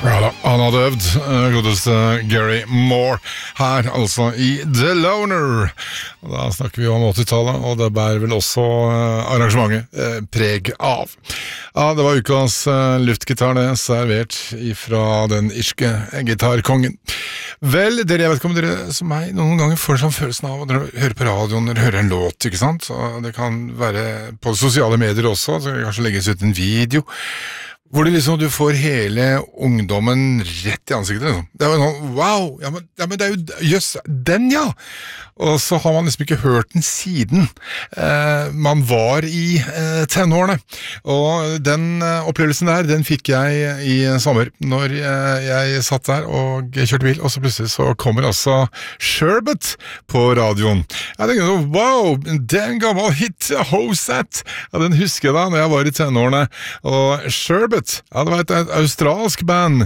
Ja da, han hadde øvd, godeste Gary Moore, her altså i The Loner. Da snakker vi om 80-tallet, og det bærer vel også arrangementet preg av. Ja, det var ukas luftgitar det, servert ifra den irske gitarkongen. Vel, jeg vet ikke om dere som meg noen ganger får sånn følelsen av å høre på radioen eller høre en låt, ikke sant? Så det kan være på sosiale medier også, så det kanskje legges ut en video, hvor du får hele ungdommen rett i ansiktet. Liksom. Det er jo sånn, wow, ja, men det er jo, jøss, den ja! Og så har man liksom ikke hørt den siden. Man var i tenårene, og den opplevelsen der, den fikk jeg i sommer, når jeg satt der og kjørte bil, og så plutselig så kommer altså Sherbet på radioen. Jeg tenkte sånn, wow, den gammel hit, Hosat! Ja, den husker jeg da, når jeg var i tenårene, og Sherbet, ja, det var et australsk band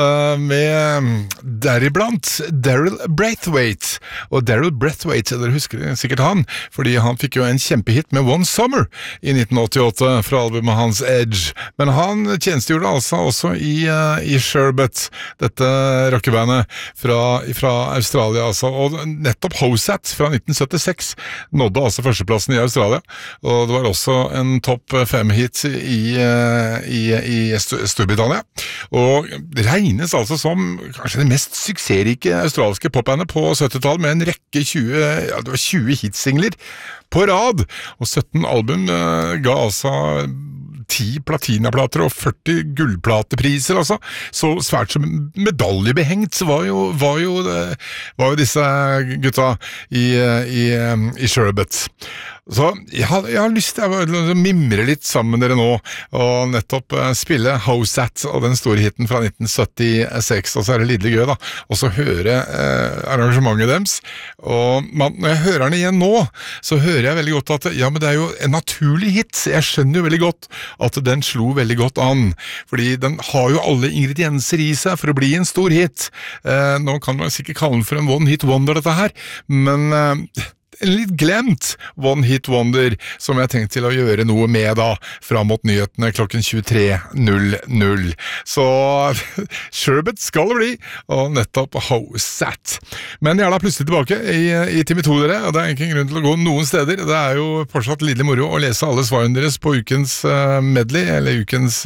med deriblant Daryl Braithwaite. Og Daryl Braithwaite, dere husker sikkert han, fordi han fikk jo en kjempehit med One Summer i 1988 fra albumet hans Edge. Men han tjenestegjorde altså også i Sherbet, dette rockebandet fra Australia. Altså. Og nettopp Hosat fra 1976 nådde altså førsteplassen i Australia. Og det var også en topp 5-hit i Storbritannia, og det regnes altså som kanskje det mest suksessrike australske popbandet på 70-tallet, med en rekke 20 hitsingler på rad, og 17 album ga altså 10 platinaplater og 40 gullplatepriser, altså. Så svært som medaljebehengt var jo disse gutta i Sherbet. Så jeg har lyst til å mimre litt sammen med dere nå, og nettopp spille Hosat og den store hiten fra 1976, og så er det lidelig gøy da, og så høre arrangementet deres, og når jeg hører den igjen nå, så hører jeg veldig godt at, ja, men det er jo en naturlig hit, jeg skjønner jo veldig godt at den slo veldig godt an, fordi den har jo alle ingredienser i seg for å bli en stor hit. Nå kan man sikkert kalle den for en one-hit wonder dette her, men en litt glemt one-hit wonder som jeg har tenkt til å gjøre noe med da, frem mot nyhetene klokken 23.00. Så Sherbet skal det bli, og nettopp Hosat. Men jeg er da plutselig tilbake i time 2 dere, og det er ikke grunn til å gå noen steder. Det er jo fortsatt lidelig moro å lese alle svarene deres på ukens medley, eller ukens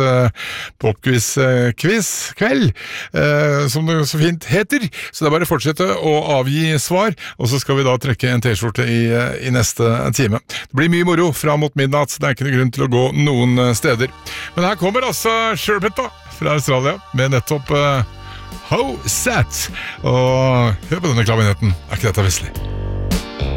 popquiz-kveld, som det så fint heter. Så det er bare å fortsette å avgi svar, og så skal vi da trekke en t-skjorte i neste time. Det blir mye moro fram mot midnatt, det er ikke noe grunn til å gå noen steder. Men her kommer altså Sherbet da, fra Australia, med nettopp Hosat. Og hør på denne klavinetten, er ikke dette visselig?